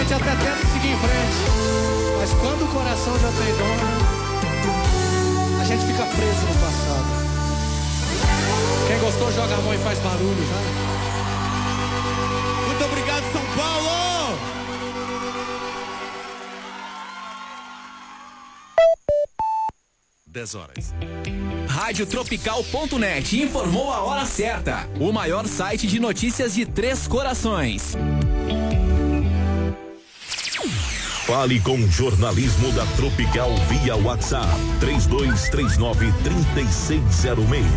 gente até tenta seguir em frente, mas quando o coração já tem dono, a gente fica preso no passado. Quem gostou joga a mão e faz barulho, tá? Muito obrigado, São Paulo! 10 horas. Radiotropical.net informou a hora certa. O maior site de notícias de Três Corações. Fale com o jornalismo da Tropical via WhatsApp 3239-3606.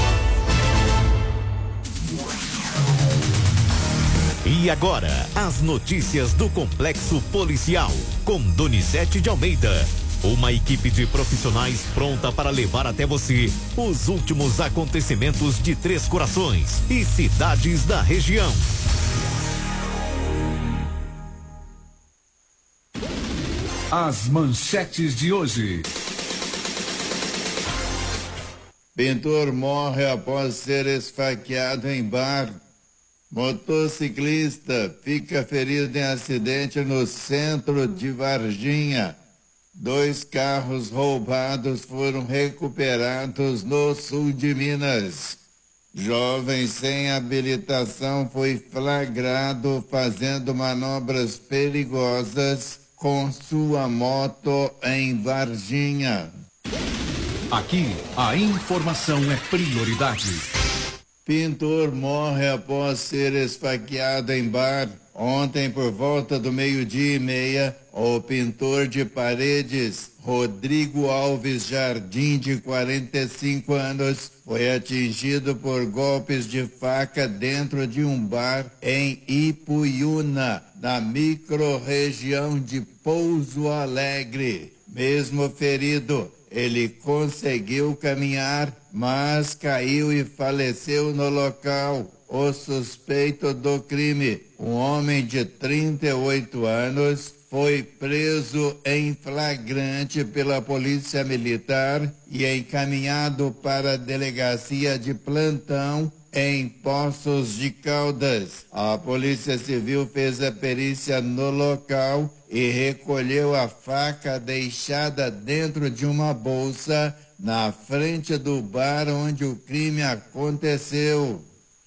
E agora, as notícias do Complexo Policial, com Donizete de Almeida. Uma equipe de profissionais pronta para levar até você os últimos acontecimentos de Três Corações e cidades da região. As manchetes de hoje. Pintor morre após ser esfaqueado em bar. Motociclista fica ferido em acidente no centro de Varginha. 2 carros roubados foram recuperados no sul de Minas. Jovem sem habilitação foi flagrado fazendo manobras perigosas com sua moto em Varginha. Aqui, a informação é prioridade. Pintor morre após ser esfaqueado em bar. Ontem, por volta do 12:30, o pintor de paredes, Rodrigo Alves Jardim, de 45 anos, foi atingido por golpes de faca dentro de um bar em Ipuiuna, na microrregião de Pouso Alegre. Mesmo ferido, ele conseguiu caminhar, mas caiu e faleceu no local. O suspeito do crime, um homem de 38 anos, foi preso em flagrante pela Polícia Militar e encaminhado para a delegacia de plantão em Poços de Caldas. A Polícia Civil fez a perícia no local e recolheu a faca deixada dentro de uma bolsa na frente do bar onde o crime aconteceu.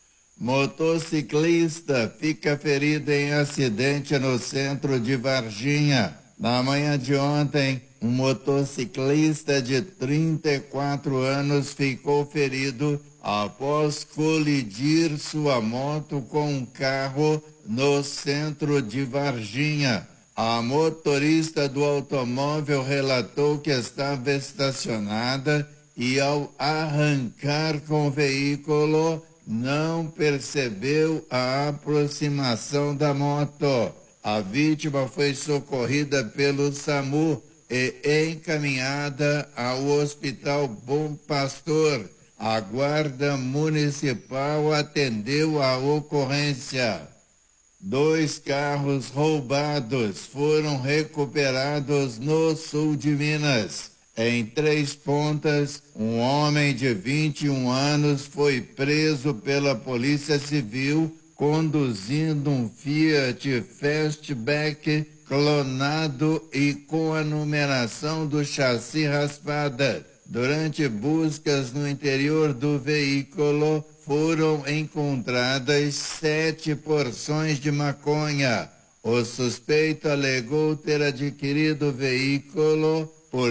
Motociclista fica ferido em acidente no centro de Varginha. Na manhã de ontem, um motociclista de 34 anos ficou ferido após colidir sua moto com um carro no centro de Varginha. A motorista do automóvel relatou que estava estacionada e, ao arrancar com o veículo, não percebeu a aproximação da moto. A vítima foi socorrida pelo SAMU e encaminhada ao Hospital Bom Pastor. A Guarda Municipal atendeu a ocorrência. 2 carros roubados foram recuperados no sul de Minas. Em Três Pontas, um homem de 21 anos foi preso pela Polícia Civil conduzindo um Fiat Fastback clonado e com a numeração do chassi raspada. Durante buscas no interior do veículo, foram encontradas 7 porções de maconha. O suspeito alegou ter adquirido o veículo por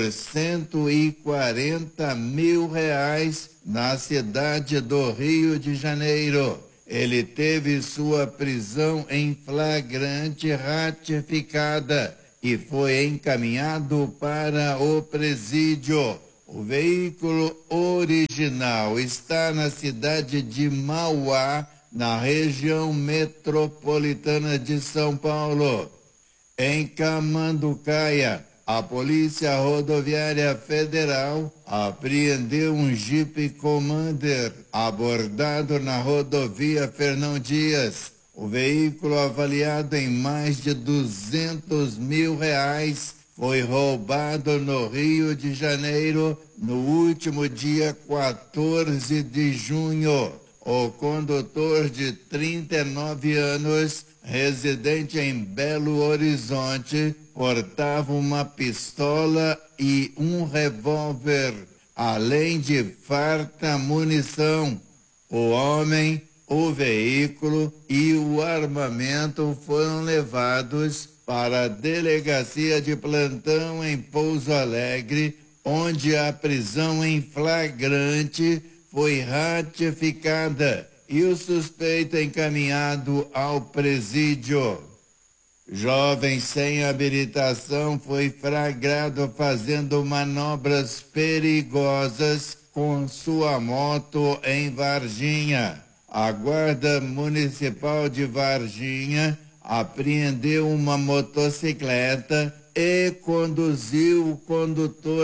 R$140 mil na cidade do Rio de Janeiro. Ele teve sua prisão em flagrante ratificada e foi encaminhado para o presídio. O veículo original está na cidade de Mauá, na região metropolitana de São Paulo. Em Camanducaia, a Polícia Rodoviária Federal apreendeu um Jeep Commander abordado na rodovia Fernão Dias. O veículo, avaliado em mais de R$200 mil, foi roubado no Rio de Janeiro no último dia 14 de junho. O condutor de 39 anos, residente em Belo Horizonte, portava uma pistola e um revólver, além de farta munição. O homem, o veículo e o armamento foram levados para a delegacia de plantão em Pouso Alegre, onde a prisão em flagrante foi ratificada e o suspeito encaminhado ao presídio. Jovem sem habilitação foi flagrado fazendo manobras perigosas com sua moto em Varginha. A Guarda Municipal de Varginha apreendeu uma motocicleta e conduziu o condutor